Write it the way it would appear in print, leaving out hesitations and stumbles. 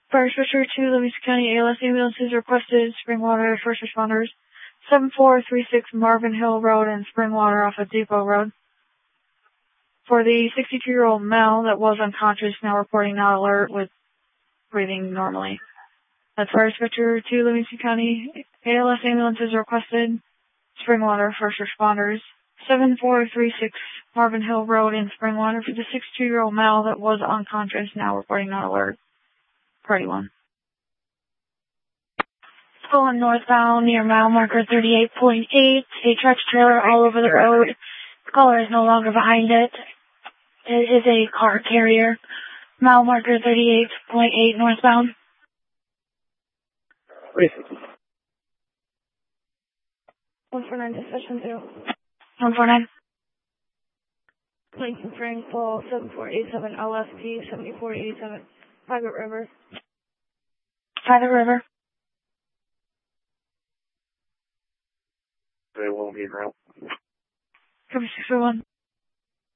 Fire Dispatcher 2, Livingston County ALS ambulances requested Springwater first responders. 7436 Marvin Hill Road and Springwater off of Depot Road. For the 62-year-old male that was unconscious, now reporting not alert with breathing normally. That's Fire Dispatcher 2, Livingston County ALS ambulances requested Springwater first responders. 7436 Marvin Hill Road in Springwater for the 62-year-old male that was unconscious, now reporting not alert. Party 1. Pulling northbound near mile marker 38.8. A tractor trailer all over the road. The caller is no longer behind it. It is a car carrier. Mile marker 38.8 northbound. 149 dispatch 0. 149. Lincoln Spring Fall 7487 LSP 7487. Private River. Private River. They won't be around. Cover 601.